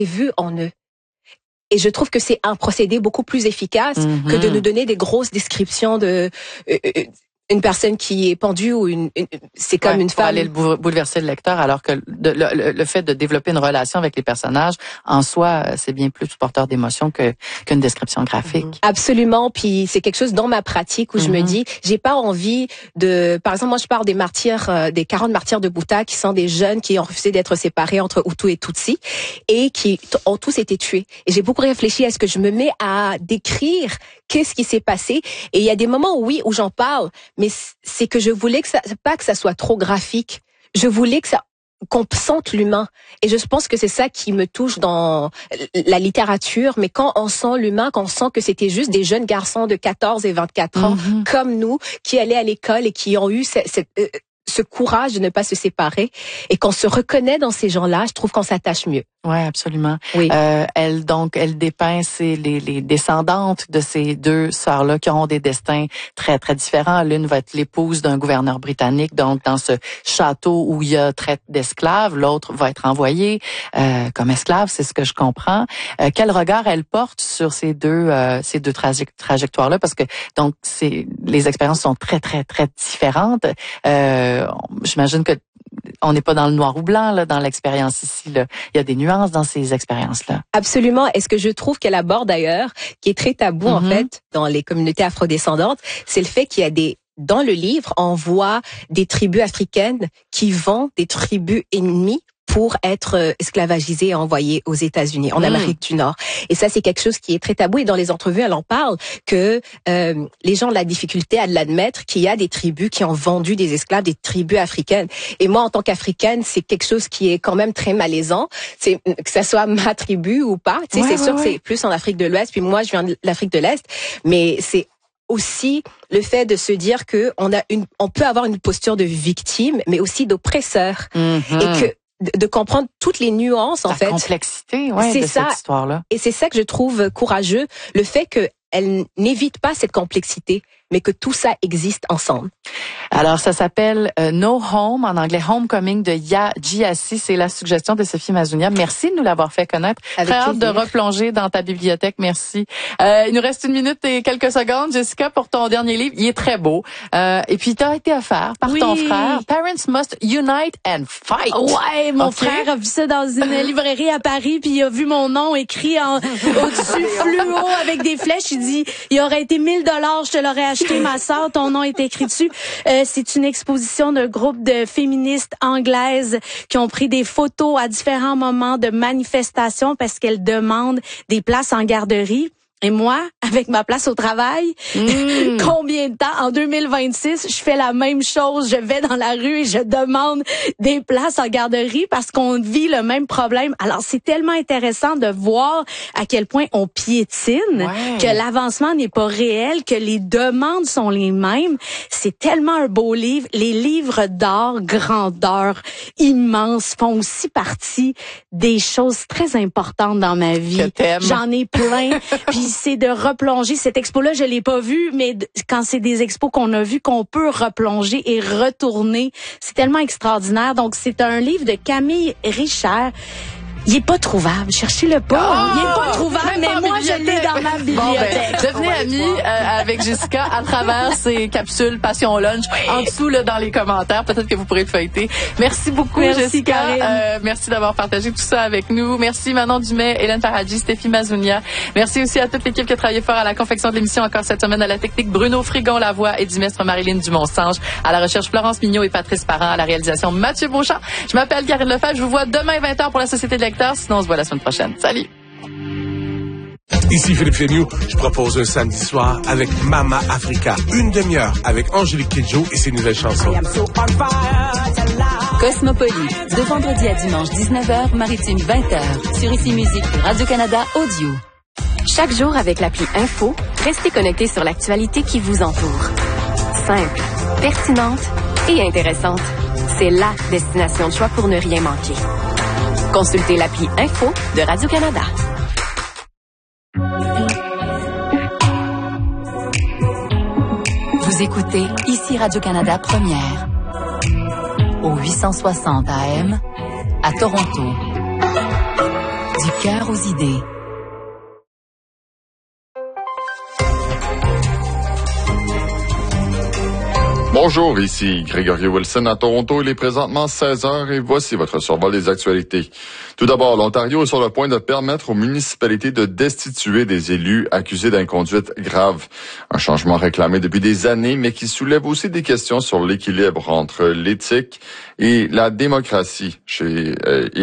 vu en eux. Et je trouve que c'est un procédé beaucoup plus efficace que de nous donner des grosses descriptions de une personne qui est pendue ou c'est comme une femme. Pour aller bouleverser le lecteur, alors que le fait de développer une relation avec les personnages, en soi, c'est bien plus porteur d'émotion qu'une description graphique. Absolument. Puis c'est quelque chose dans ma pratique où je me dis, j'ai pas envie de, par exemple, moi je parle des martyrs, des 40 martyrs de Bhouta, qui sont des jeunes qui ont refusé d'être séparés entre Hutu et Tutsi et qui ont tous été tués. Et j'ai beaucoup réfléchi à ce que je me mets à décrire qu'est-ce qui s'est passé. Et il y a des moments, oui, où j'en parle, mais c'est que je voulais que ça soit trop graphique. Je voulais qu'on sente l'humain. Et je pense que c'est ça qui me touche dans la littérature. Mais quand on sent l'humain, quand on sent que c'était juste des jeunes garçons de 14 et 24 ans, comme nous, qui allaient à l'école et qui ont eu ce courage de ne pas se séparer, et qu'on se reconnaît dans ces gens-là, je trouve qu'on s'attache mieux. Oui, absolument. Oui. Elle dépeint les descendantes de ces deux sœurs-là qui ont des destins très, très différents. L'une va être l'épouse d'un gouverneur britannique, donc dans ce château où il y a traite d'esclaves. L'autre va être envoyée comme esclave, c'est ce que je comprends. Quel regard elle porte sur ces deux trajectoires-là? Parce que donc les expériences sont très, très, très différentes. J'imagine que on n'est pas dans le noir ou blanc là dans l'expérience ici là. Il y a des nuances dans ces expériences-là. Absolument. Et ce que je trouve qu'elle aborde d'ailleurs, qui est très tabou en fait dans les communautés afrodescendantes, c'est le fait qu'il y a dans le livre, on voit des tribus africaines qui vendent des tribus ennemies pour être esclavagisées et envoyées aux États-Unis, en Amérique du Nord. Et ça, c'est quelque chose qui est très tabou. Et dans les entrevues, elle en parle, que les gens ont la difficulté à l'admettre qu'il y a des tribus qui ont vendu des esclaves, des tribus africaines. Et moi, en tant qu'Africaine, c'est quelque chose qui est quand même très malaisant. C'est que ça soit ma tribu ou pas. Tu sais, c'est sûr que c'est plus en Afrique de l'Ouest. Puis moi, je viens de l'Afrique de l'Est. Mais c'est aussi le fait de se dire que on peut avoir une posture de victime, mais aussi d'oppresseur. Et que de comprendre toutes les nuances, en fait. La complexité, de cette histoire-là. Et c'est ça que je trouve courageux, le fait qu'elle n'évite pas cette complexité, mais que tout ça existe ensemble. Alors, ça s'appelle No Home, en anglais Homecoming de Yaa Gyasi. C'est la suggestion de Sophie Mazounia. Merci de nous l'avoir fait connaître. Très hâte de replonger dans ta bibliothèque. Merci. Il nous reste 1 minute et quelques secondes, Jessica, pour ton dernier livre. Il est très beau. Et puis, t'as été offert par ton frère. Parents Must Unite and Fight. Ouais, mon frère a vu ça dans une librairie à Paris, puis il a vu mon nom écrit au-dessus fluo avec des flèches. Il dit, il aurait été 1000 $, je te l'aurais acheté, ma sœur, ton nom est écrit dessus. C'est une exposition d'un groupe de féministes anglaises qui ont pris des photos à différents moments de manifestations parce qu'elles demandent des places en garderie. Et moi, avec ma place au travail, combien de temps? En 2026, je fais la même chose. Je vais dans la rue et je demande des places en garderie parce qu'on vit le même problème. Alors, c'est tellement intéressant de voir à quel point on piétine, que l'avancement n'est pas réel, que les demandes sont les mêmes. C'est tellement un beau livre. Les livres d'art, grandeur, immenses, font aussi partie des choses très importantes dans ma vie. J'en ai plein. Puis c'est de replonger. Cette expo-là, je l'ai pas vue, mais quand c'est des expos qu'on a vues, qu'on peut replonger et retourner, c'est tellement extraordinaire. Donc, c'est un livre de Camille Richard. Il est pas trouvable. Cherchez-le pas. Il est pas trouvable, mais moi, je l'ai dans ma bibliothèque. Devenez amis avec Jessica à travers ces capsules Passion Lunch. En dessous, là, dans les commentaires, peut-être que vous pourrez le feuilleter. Merci beaucoup, Jessica. Merci d'avoir partagé tout ça avec nous. Merci Manon Dumais, Hélène Faradji, Stéphie Mazounia. Merci aussi à toute l'équipe qui a travaillé fort à la confection de l'émission encore cette semaine, à la technique Bruno Frigon, la voix et Dimestre Marilyn Dumont-Sange, à la recherche Florence Mignot et Patrice Parent, à la réalisation Mathieu Beauchamp. Je m'appelle Karine Lefebvre. Je vous vois demain 20h pour la Société de lecteurs. Sinon, on se voit la semaine prochaine. Salut! Ici Philippe Féniou. Je propose un samedi soir avec Mama Africa. 1 demi-heure avec Angélique Kidjo et ses nouvelles chansons. Cosmopolis, de vendredi à dimanche 19h, maritime 20h, sur Ici Musique Radio-Canada Audio. Chaque jour avec l'appli Info, restez connectés sur l'actualité qui vous entoure. Simple, pertinente et intéressante. C'est la destination de choix pour ne rien manquer. Consultez l'appli Info de Radio-Canada. Vous écoutez Ici Radio-Canada Première, au 860 AM à Toronto. Du cœur aux idées. Bonjour, ici Grégory Wilson à Toronto. Il est présentement 16h et voici votre survol des actualités. Tout d'abord, l'Ontario est sur le point de permettre aux municipalités de destituer des élus accusés d'inconduite grave. Un changement réclamé depuis des années, mais qui soulève aussi des questions sur l'équilibre entre l'éthique et la démocratie chez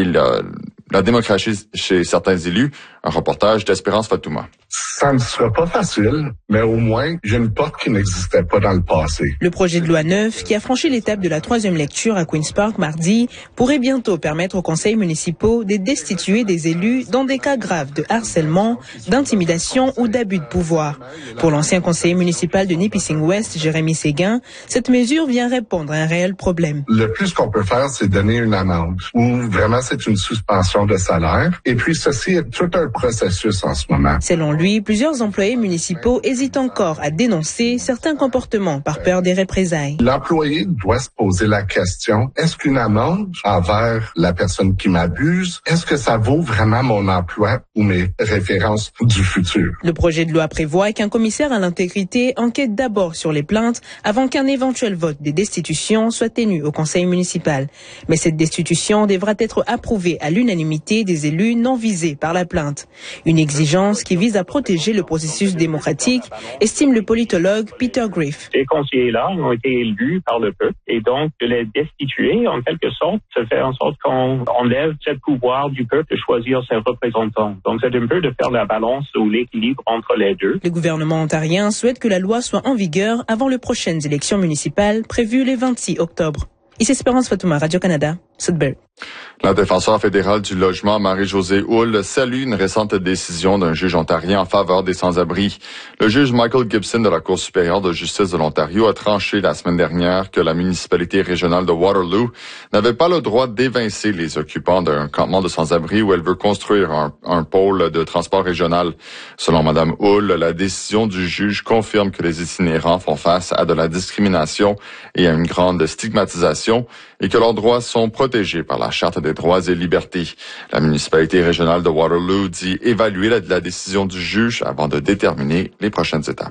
certains élus. Un reportage d'Espérance Fatouma. Ça ne sera pas facile, mais au moins, j'ai une porte qui n'existait pas dans le passé. Le projet de loi 9, qui a franchi l'étape de la 3e lecture à Queen's Park mardi, pourrait bientôt permettre aux conseils municipaux de destituer des élus dans des cas graves de harcèlement, d'intimidation ou d'abus de pouvoir. Pour l'ancien conseiller municipal de Nipissing-Ouest, Jérémy Séguin, cette mesure vient répondre à un réel problème. Le plus qu'on peut faire, c'est donner une amende, ou vraiment c'est une suspension de salaire. Et puis ceci est tout un processus en ce moment. Selon lui, plusieurs employés municipaux hésitent encore à dénoncer certains comportements par peur des représailles. L'employé doit se poser la question, est-ce qu'une amende envers la personne qui m'abuse, est-ce que ça vaut vraiment mon emploi ou mes références du futur? Le projet de loi prévoit qu'un commissaire à l'intégrité enquête d'abord sur les plaintes avant qu'un éventuel vote des destitutions soit tenu au conseil municipal. Mais cette destitution devra être approuvée à l'unanimité des élus non visés par la plainte. Une exigence qui vise à protéger le processus démocratique, estime le politologue Peter Griff. Ces conseillers-là ont été élus par le peuple et donc de les destituer, en quelque sorte, ça fait en sorte qu'on enlève ce pouvoir du peuple de choisir ses représentants. Donc c'est un peu de faire la balance ou l'équilibre entre les deux. Le gouvernement ontarien souhaite que la loi soit en vigueur avant les prochaines élections municipales prévues le 26 octobre. Ici Espérance Fatouma, Radio-Canada, Sudbury. La défenseure fédérale du logement, Marie-Josée Houle, salue une récente décision d'un juge ontarien en faveur des sans-abri. Le juge Michael Gibson de la Cour supérieure de justice de l'Ontario a tranché la semaine dernière que la municipalité régionale de Waterloo n'avait pas le droit d'évincer les occupants d'un campement de sans-abri où elle veut construire un pôle de transport régional. Selon Mme Houle, la décision du juge confirme que les itinérants font face à de la discrimination et à une grande stigmatisation et que leurs droits sont protégés par la Charte des droits et libertés. La municipalité régionale de Waterloo dit évaluer la décision du juge avant de déterminer les prochaines étapes.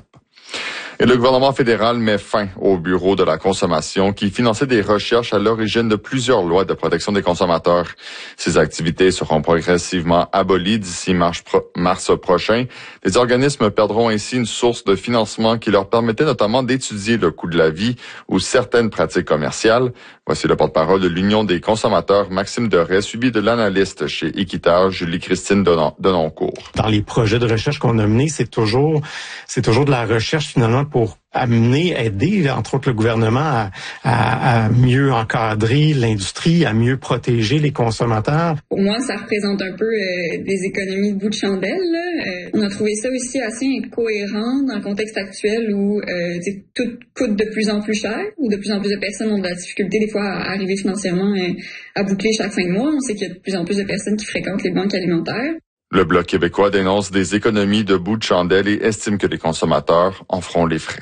Et le gouvernement fédéral met fin au Bureau de la consommation qui finançait des recherches à l'origine de plusieurs lois de protection des consommateurs. Ces activités seront progressivement abolies d'ici mars prochain. Les organismes perdront ainsi une source de financement qui leur permettait notamment d'étudier le coût de la vie ou certaines pratiques commerciales. Voici le porte-parole de l'Union des consommateurs, Maxime Doré, suivi de l'analyste chez Équiterre, Julie-Christine Denoncourt. Dans les projets de recherche qu'on a menés, c'est toujours de la recherche finalement pour aider, entre autres, le gouvernement à mieux encadrer l'industrie, à mieux protéger les consommateurs. Pour moi, ça représente un peu des économies de bout de chandelle. On a trouvé ça aussi assez incohérent dans le contexte actuel où tout coûte de plus en plus cher, où de plus en plus de personnes ont de la difficulté des fois à arriver financièrement à boucler chaque fin de mois. On sait qu'il y a de plus en plus de personnes qui fréquentent les banques alimentaires. Le Bloc québécois dénonce des économies de bout de chandelle et estime que les consommateurs en feront les frais.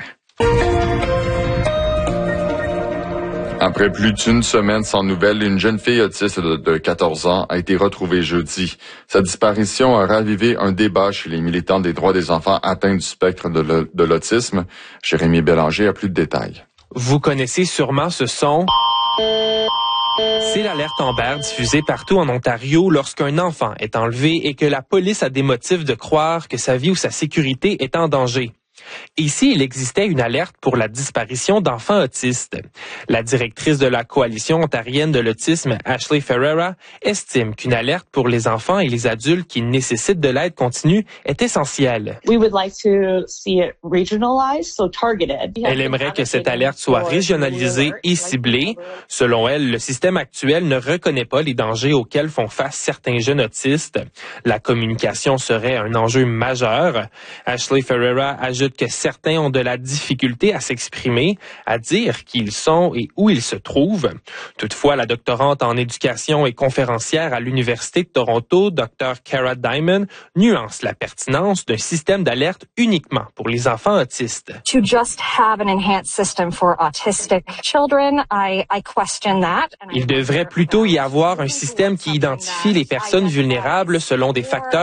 Après plus d'une semaine sans nouvelles, une jeune fille autiste de 14 ans a été retrouvée jeudi. Sa disparition a ravivé un débat chez les militants des droits des enfants atteints du spectre de l'autisme. Jérémy Bélanger a plus de détails. Vous connaissez sûrement ce son. C'est l'alerte Amber diffusée partout en Ontario lorsqu'un enfant est enlevé et que la police a des motifs de croire que sa vie ou sa sécurité est en danger. Ici, il existait une alerte pour la disparition d'enfants autistes. La directrice de la Coalition ontarienne de l'autisme, Ashley Ferreira, estime qu'une alerte pour les enfants et les adultes qui nécessitent de l'aide continue est essentielle. Elle aimerait que cette alerte soit régionalisée et ciblée. Selon elle, le système actuel ne reconnaît pas les dangers auxquels font face certains jeunes autistes. La communication serait un enjeu majeur. Ashley Ferreira ajoute ajoute que certains ont de la difficulté à s'exprimer, à dire qui ils sont et où ils se trouvent. Toutefois, la doctorante en éducation et conférencière à l'Université de Toronto, Dr. Cara Diamond, nuance la pertinence d'un système d'alerte uniquement pour les enfants autistes. To just have an enhanced system for autistic children, I question that. Il devrait plutôt y avoir un système qui identifie les personnes vulnérables selon des facteurs